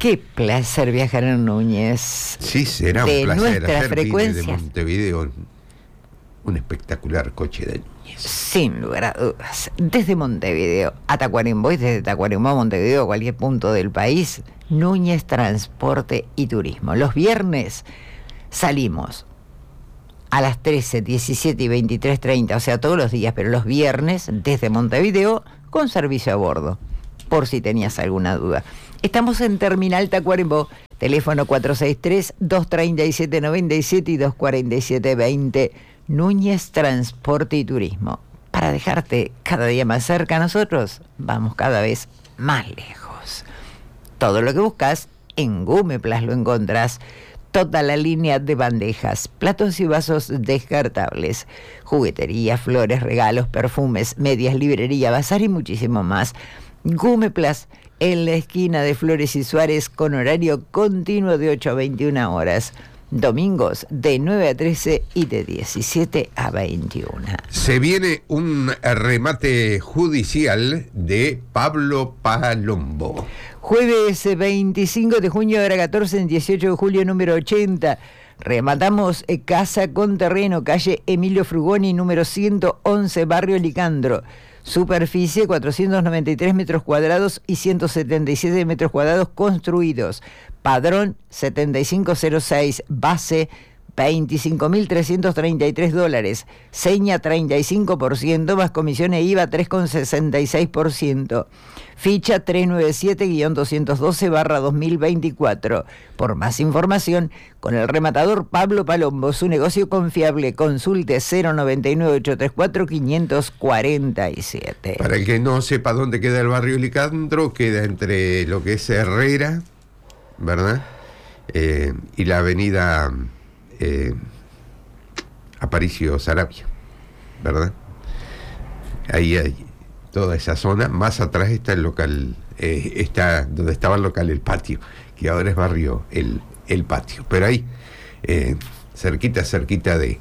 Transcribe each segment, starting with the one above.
Qué placer viajar en Núñez. Sí, será un de placer nuestras hacer frecuencias. de Montevideo un espectacular coche de Núñez. Sin lugar a dudas. Desde Montevideo a Tacuarembó y desde Tacuarembó a Montevideo, a cualquier punto del país, Núñez Transporte y Turismo. Los viernes salimos a las 13, 17 y 23:30, o sea, todos los días, pero los viernes desde Montevideo con servicio a bordo, por si tenías alguna duda. Estamos en Terminal Tacuarembó, teléfono 463-237-97 y 247-20, Núñez Transporte y Turismo. Para dejarte cada día más cerca a nosotros, vamos cada vez más lejos. Todo lo que buscas en Gumeplas lo encontrás. Toda la línea de bandejas, platos y vasos descartables, juguetería, flores, regalos, perfumes, medias, librería, bazar y muchísimo más. Gumeplas, en la esquina de Flores y Suárez, con horario continuo de 8 a 21 horas. Domingos de 9 a 13 y de 17 a 21. Se viene un remate judicial de Pablo Palombo. Jueves 25 de junio, hora 14, en 18 de julio, número 80. Rematamos casa con terreno, calle Emilio Frugoni, número 111, barrio Licandro. Superficie 493 metros cuadrados y 177 metros cuadrados construidos. Padrón 7506, base $25.333, seña 35%, más comisión e IVA 3,66%. Ficha 397-212/2024. Por más información, con el rematador Pablo Palombo, su negocio confiable, consulte 099-834-547. Para el que no sepa dónde queda el barrio Licandro, queda entre lo que es Herrera, ¿verdad? Y la avenida Aparicio Saravia, ¿verdad? Ahí hay toda esa zona. Más atrás está el local, está donde estaba el local El Patio, que ahora es barrio El Patio. Pero ahí, cerquita de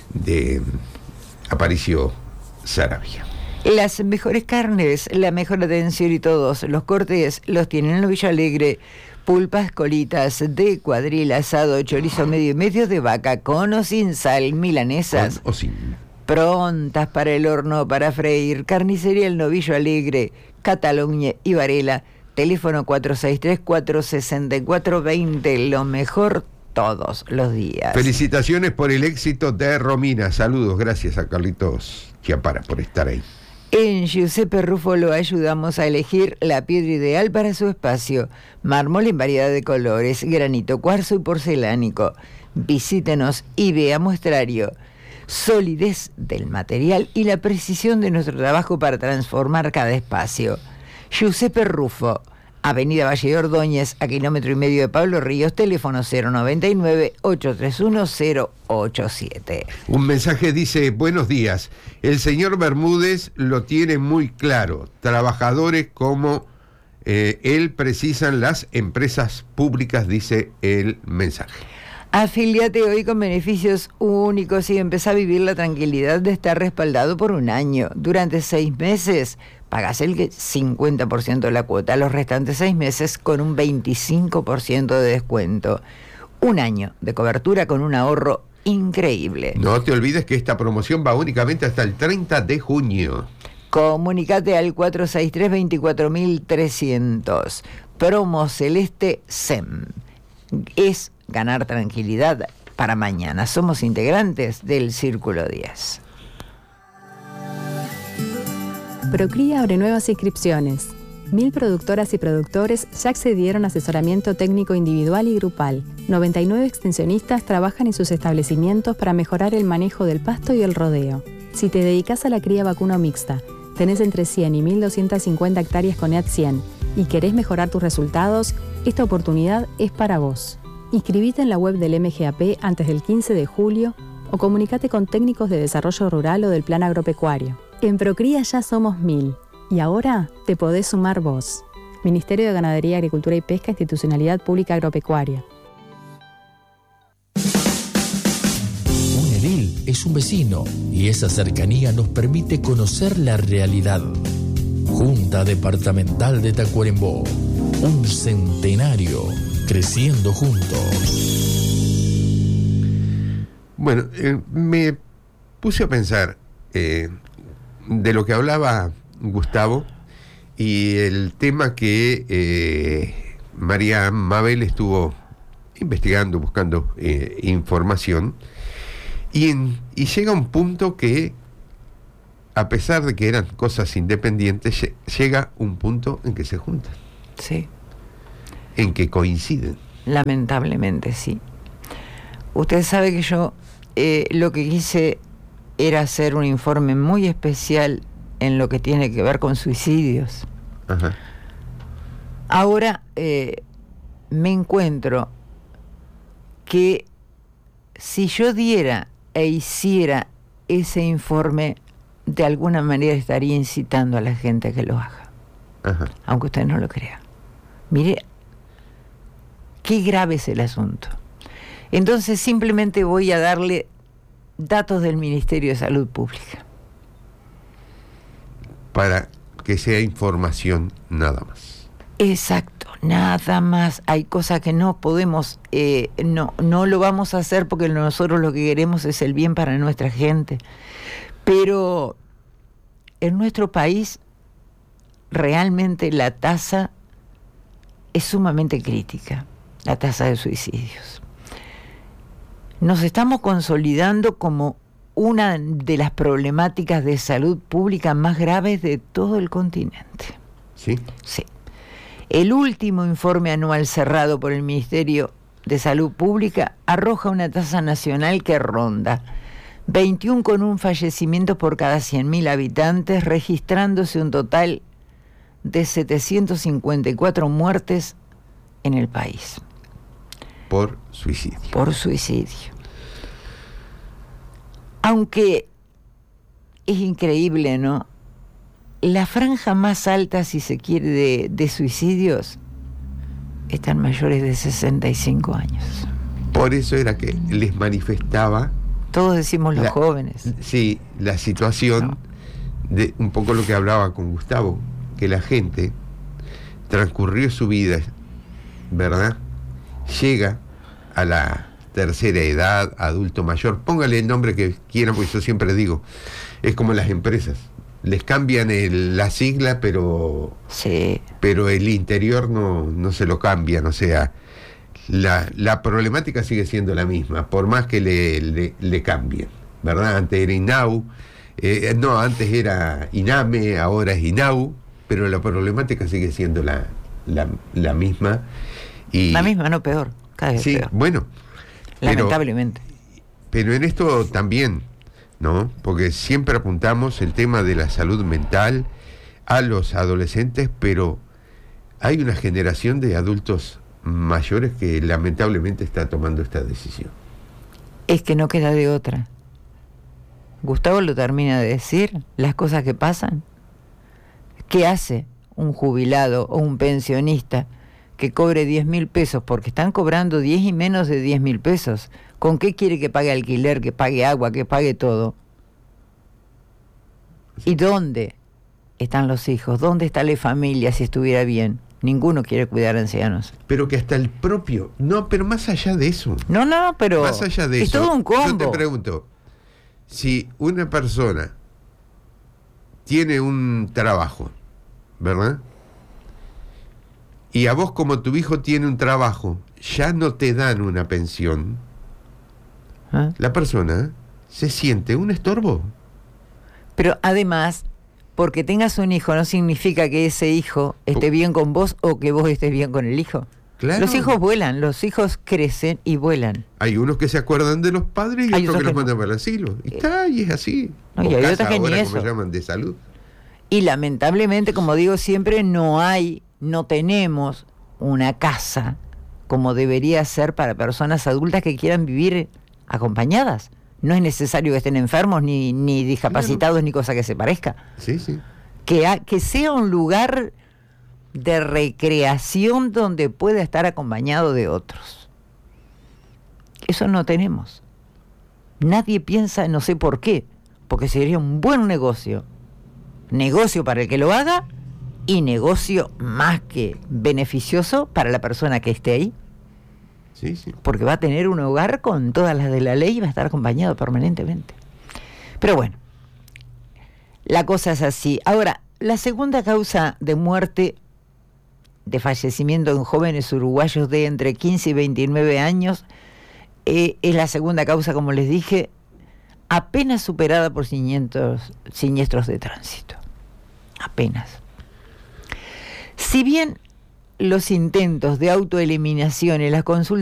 Aparicio Saravia. Las mejores carnes, la mejor atención y todos los cortes los tienen en Novillo Alegre. Pulpas, colitas de cuadril, asado, chorizo medio y medio de vaca, con o sin sal, milanesas. Con o sin. Prontas para el horno, para freír. Carnicería El Novillo Alegre, Cataluña y Varela. Teléfono 463-464-20. Lo mejor todos los días. Felicitaciones por el éxito de Romina. Saludos, gracias a Carlitos Chiapara por estar ahí. En Giuseppe Rufo lo ayudamos a elegir la piedra ideal para su espacio. Mármol en variedad de colores, granito, cuarzo y porcelánico. Visítenos y vea muestrario. Solidez del material y la precisión de nuestro trabajo para transformar cada espacio. Giuseppe Rufo, Avenida Valle de Ordóñez, a 1,5 kilómetros de Pablo Ríos, teléfono 099-831-087. Un mensaje dice: buenos días, el señor Bermúdez lo tiene muy claro, trabajadores como él precisan las empresas públicas, dice el mensaje. Afíliate hoy con beneficios únicos y empezá a vivir la tranquilidad de estar respaldado por un año. Durante 6 meses pagás el 50% de la cuota, los restantes 6 meses con un 25% de descuento. Un año de cobertura con un ahorro increíble. No te olvides que esta promoción va únicamente hasta el 30 de junio. Comunicate al 463-24300. Promo Celeste SEM. Es ganar tranquilidad para mañana. Somos integrantes del Círculo 10. Procría abre nuevas inscripciones. 1000 productoras y productores ya accedieron a asesoramiento técnico individual y grupal. 99 extensionistas trabajan en sus establecimientos para mejorar el manejo del pasto y el rodeo. Si te dedicas a la cría vacuno mixta, tenés entre 100 y 1250 hectáreas con EAT 100 y querés mejorar tus resultados, esta oportunidad es para vos. Inscribite en la web del MGAP antes del 15 de julio o comunicate con técnicos de desarrollo rural o del plan agropecuario. En Procría ya somos 1000 y ahora te podés sumar vos. Ministerio de Ganadería, Agricultura y Pesca, Institucionalidad Pública Agropecuaria. Un edil es un vecino y esa cercanía nos permite conocer la realidad. Junta Departamental de Tacuarembó. Un centenario creciendo juntos. Bueno, me puse a pensar de lo que hablaba Gustavo y el tema que María Mabel estuvo investigando, buscando información, y llega un punto que, a pesar de que eran cosas independientes, llega un punto en que se juntan. Sí. En que coinciden. Lamentablemente, sí. Usted sabe que yo lo que quise era hacer un informe muy especial en lo que tiene que ver con suicidios. Ajá. Ahora me encuentro que si yo diera e hiciera ese informe, de alguna manera estaría incitando a la gente a que lo haga. Ajá. Aunque usted no lo crea. Mire, qué grave es el asunto. Entonces simplemente voy a darle datos del Ministerio de Salud Pública. Para que sea información nada más. Exacto, nada más. Hay cosas que no podemos, no lo vamos a hacer porque nosotros lo que queremos es el bien para nuestra gente. Pero en nuestro país realmente la tasa es sumamente crítica, la tasa de suicidios. Nos estamos consolidando como una de las problemáticas de salud pública más graves de todo el continente. ¿Sí? Sí. El último informe anual cerrado por el Ministerio de Salud Pública arroja una tasa nacional que ronda 21,1 fallecimientos por cada 100.000 habitantes, registrándose un total de 754 muertes en el país. Por suicidio. Por suicidio. Aunque es increíble, ¿no? La franja más alta, si se quiere, de suicidios están mayores de 65 años. Por eso era que les manifestaba. Todos decimos los jóvenes. Sí, la situación de un poco lo que hablaba con Gustavo, que la gente transcurrió su vida, ¿verdad? Llega a la tercera edad, adulto mayor, póngale el nombre que quieran, porque yo siempre digo, es como las empresas, les cambian la sigla, pero sí, pero el interior no se lo cambian, o sea, la problemática sigue siendo la misma, por más que le cambien, ¿verdad? Antes era INAU, antes era INAME, ahora es INAU, pero la problemática sigue siendo la misma. Y, la misma, no peor, cada vez sí, peor. Bueno, lamentablemente. Pero en esto también, ¿no? Porque siempre apuntamos el tema de la salud mental a los adolescentes, pero hay una generación de adultos mayores que lamentablemente está tomando esta decisión. Es que no queda de otra. Gustavo lo termina de decir, las cosas que pasan. ¿Qué hace un jubilado o un pensionista que cobre 10.000 pesos, porque están cobrando 10 y menos de 10.000 pesos? ¿Con qué quiere que pague alquiler, que pague agua, que pague todo? ¿Y dónde están los hijos? ¿Dónde está la familia si estuviera bien? Ninguno quiere cuidar a ancianos. Pero que hasta el propio... No, pero más allá de eso. No, pero más allá de es eso, todo un combo. yo te pregunto, si una persona tiene un trabajo, ¿verdad? Y a vos, como tu hijo tiene un trabajo, ya no te dan una pensión, ¿Ah? la persona se siente un estorbo. Pero además, porque tengas un hijo no significa que ese hijo esté bien con vos o que vos estés bien con el hijo. Claro. Los hijos vuelan, los hijos crecen y vuelan. Hay unos que se acuerdan de los padres y Hay otros que los no. mandan para el asilo. Y está, y es así. No, y O hay casa otras que ni ahora, eso. como llaman, de salud. Y lamentablemente, como digo siempre, no tenemos una casa como debería ser para personas adultas que quieran vivir acompañadas. No es necesario que estén enfermos, ni discapacitados, claro, ni cosa que se parezca. Sí, sí. Que sea un lugar de recreación donde pueda estar acompañado de otros. Eso no tenemos. Nadie piensa, no sé por qué, porque sería un buen negocio para el que lo haga y negocio más que beneficioso para la persona que esté ahí. Sí, sí. Porque va a tener un hogar con todas las de la ley y va a estar acompañado permanentemente. Pero bueno, la cosa es así. Ahora, la segunda causa de muerte, de fallecimiento en jóvenes uruguayos de entre 15 y 29 años, es la segunda causa, como les dije, apenas superada por siniestros de tránsito. Apenas. Si bien los intentos de autoeliminación y las consultas